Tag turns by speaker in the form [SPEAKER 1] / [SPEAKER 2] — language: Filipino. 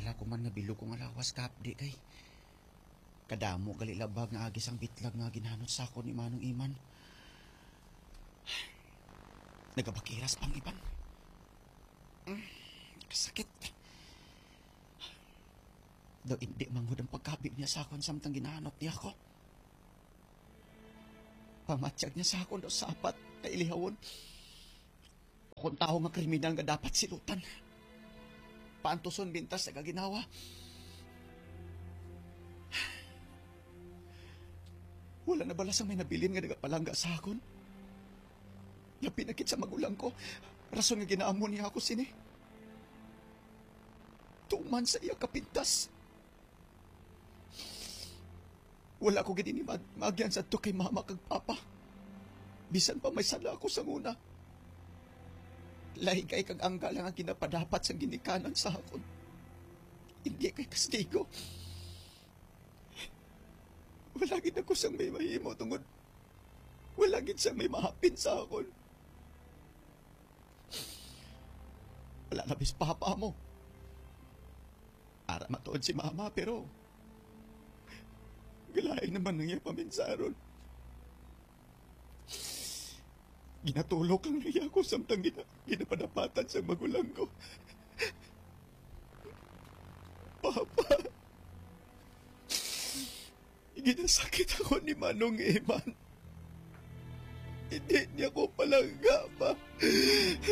[SPEAKER 1] para ko man nga bilog kong alawas kapdi kay. Kadamo gali labag nga agis ang bitlag nga ginhanot sa ako ni Manong Iman. Nagabakiras pang iban. Kasakit. Daw hindi manghud ang pagkabig niya sa akon samtang ginahanot niya ako. Pamatsyag niya sa akon daw sapat na ilihawon. Kung tao nga kriminal nga dapat silutan. Paantuson bintas na gaginawa. Wala na balas ang may nabilin nga nagapalangga sa akon. Nga pinakit sa magulang ko. Rason nga ginaamon niya ako sini. Tuman sa iya kapintas. Wala ko gini magyan sa to kay mama kag papa. Bisan pa may sala ako sa nguna. Lahi kay kag angga lang ang ginapadapat sa ginikanan sa akon. Hindi kay kastigo. Wala gid ako sang may mahimo tungod. Wala gid sang may mahapin sa akon. Wala na bis papa mo. Ara matuod si mama pero galain naman nang iya paminsaron. Ginatulok lang niya ako samtang ginapadapatan sa magulang ko. Papa, ginasakit ako ni Manong Iman. Hindi niya ko palangga pa.